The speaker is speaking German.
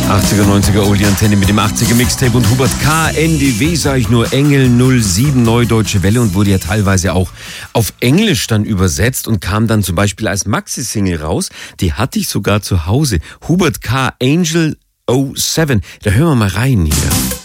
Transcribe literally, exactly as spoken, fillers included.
achtziger, neunziger Oldie Antenne mit dem achtziger Mixtape und Hubert K. N D W, sag ich nur, Engel null sieben, Neue Deutsche Welle, und wurde ja teilweise auch auf Englisch dann übersetzt und kam dann zum Beispiel als Maxi-Single raus. Die hatte ich sogar zu Hause. Hubert K. Angel null sieben. Da hören wir mal rein hier.